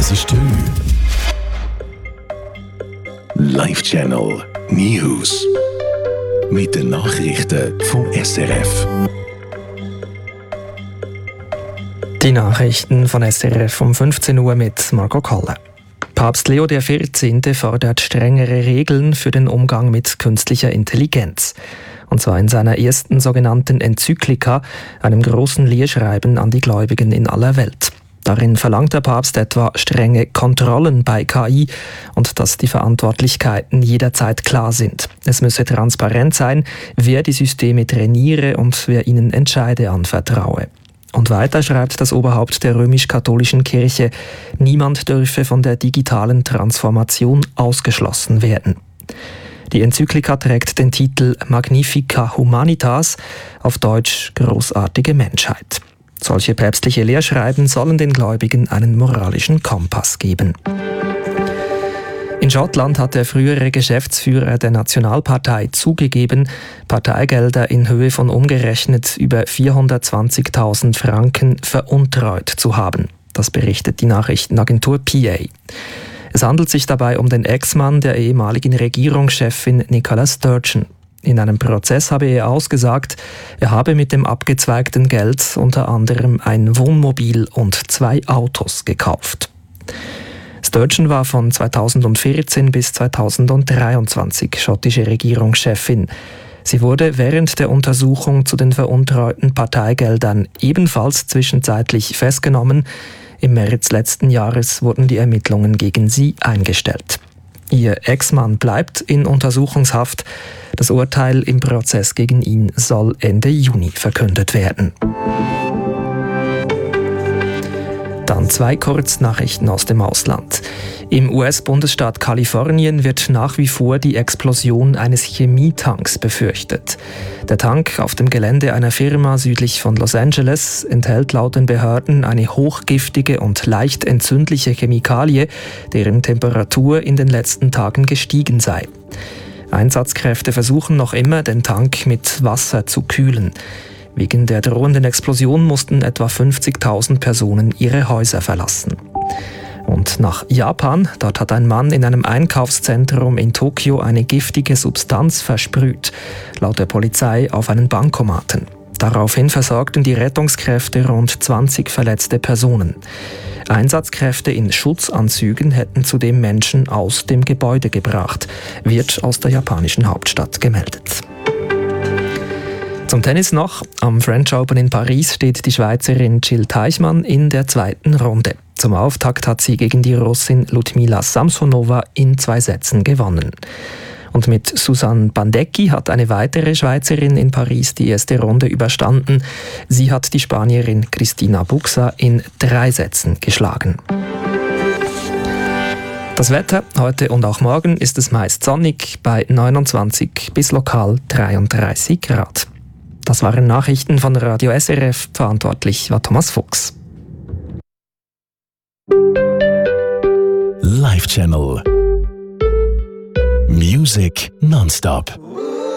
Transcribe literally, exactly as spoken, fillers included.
Es ist drei. Live Channel News. Mit den Nachrichten vom S R F. Die Nachrichten von S R F um fünfzehn Uhr mit Margot Kalle. Papst Leo der vierzehnte fordert strengere Regeln für den Umgang mit künstlicher Intelligenz. Und zwar in seiner ersten sogenannten Enzyklika, einem großen Lehrschreiben an die Gläubigen in aller Welt. Darin verlangt der Papst etwa strenge Kontrollen bei K I und dass die Verantwortlichkeiten jederzeit klar sind. Es müsse transparent sein, wer die Systeme trainiere und wer ihnen Entscheide anvertraue. Und weiter schreibt das Oberhaupt der römisch-katholischen Kirche, niemand dürfe von der digitalen Transformation ausgeschlossen werden. Die Enzyklika trägt den Titel Magnifica Humanitas, auf Deutsch großartige Menschheit. Solche päpstliche Lehrschreiben sollen den Gläubigen einen moralischen Kompass geben. In Schottland hat der frühere Geschäftsführer der Nationalpartei zugegeben, Parteigelder in Höhe von umgerechnet über vierhundertzwanzigtausend Franken veruntreut zu haben. Das berichtet die Nachrichtenagentur P A. Es handelt sich dabei um den Ex-Mann der ehemaligen Regierungschefin Nicola Sturgeon. In einem Prozess habe er ausgesagt, er habe mit dem abgezweigten Geld unter anderem ein Wohnmobil und zwei Autos gekauft. Sturgeon war von zweitausendvierzehn bis zweitausenddreiundzwanzig schottische Regierungschefin. Sie wurde während der Untersuchung zu den veruntreuten Parteigeldern ebenfalls zwischenzeitlich festgenommen. Im März letzten Jahres wurden die Ermittlungen gegen sie eingestellt. Ihr Ex-Mann bleibt in Untersuchungshaft. Das Urteil im Prozess gegen ihn soll Ende Juni verkündet werden. Dann zwei Kurznachrichten aus dem Ausland. Im U S-Bundesstaat Kalifornien wird nach wie vor die Explosion eines Chemietanks befürchtet. Der Tank auf dem Gelände einer Firma südlich von Los Angeles enthält laut den Behörden eine hochgiftige und leicht entzündliche Chemikalie, deren Temperatur in den letzten Tagen gestiegen sei. Einsatzkräfte versuchen noch immer, den Tank mit Wasser zu kühlen. Wegen der drohenden Explosion mussten etwa fünfzigtausend Personen ihre Häuser verlassen. Und nach Japan, dort hat ein Mann in einem Einkaufszentrum in Tokio eine giftige Substanz versprüht, laut der Polizei auf einen Bankomaten. Daraufhin versorgten die Rettungskräfte rund zwanzig verletzte Personen. Einsatzkräfte in Schutzanzügen hätten zudem Menschen aus dem Gebäude gebracht, wird aus der japanischen Hauptstadt gemeldet. Zum Tennis noch. Am French Open in Paris steht die Schweizerin Jill Teichmann in der zweiten Runde. Zum Auftakt hat sie gegen die Russin Ludmila Samsonova in zwei Sätzen gewonnen. Und mit Susanne Bandecki hat eine weitere Schweizerin in Paris die erste Runde überstanden. Sie hat die Spanierin Cristina Buxa in drei Sätzen geschlagen. Das Wetter heute und auch morgen ist es meist sonnig bei neunundzwanzig bis lokal dreiunddreißig Grad. Das waren Nachrichten von Radio S R F. Verantwortlich war Thomas Fuchs. Live Channel Music nonstop.